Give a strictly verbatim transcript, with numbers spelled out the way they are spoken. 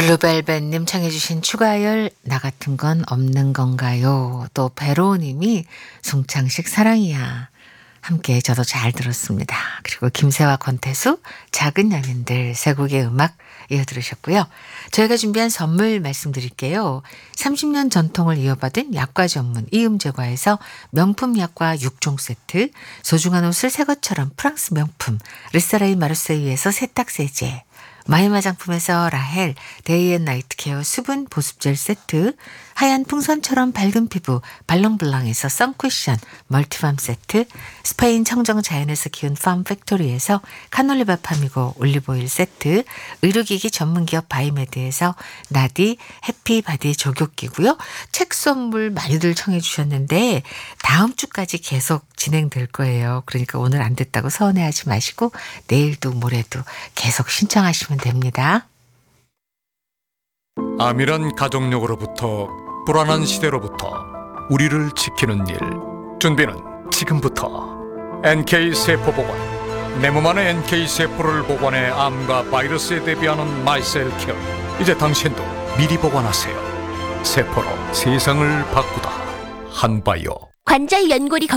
블루벨벳님 청해주신 추가열 나 같은 건 없는 건가요? 또 배로우님이 송창식 사랑이야. 함께 저도 잘 들었습니다. 그리고 김세화 권태수 작은 연인들 세 곡의 음악 이어들으셨고요. 저희가 준비한 선물 말씀드릴게요. 삼십 년 전통을 이어받은 약과 전문 이음제과에서 명품 약과 육 종 세트, 소중한 옷을 새 것처럼 프랑스 명품 르사라이 마르세유에서 세탁세제, 마이 화장품에서 라헬 데이앤나이트 케어 수분 보습젤 세트, 하얀 풍선처럼 밝은 피부 발롱블랑에서 선쿠션 멀티밤 세트, 스페인 청정 자연에서 키운 팜팩토리에서 카놀리바 파미고 올리브오일 세트, 의료기기 전문기업 바이메드에서 나디 해피바디 조격기고요. 책 선물 많이들 청해 주셨는데 다음 주까지 계속 진행될 거예요. 그러니까 오늘 안 됐다고 서운해하지 마시고 내일도 모레도 계속 신청하시면 됩니다. 암이란 가족력으로부터 불안한 시대로부터 우리를 지키는 일, 준비는 지금부터. 엔케이세포보건, 내 몸 안의 엔케이세포를 복원해 암과 바이러스에 대비하는 마이셀케어. 이제 당신도 미리 복원하세요. 세포로 세상을 바꾸다 한바이오. 관절 연골이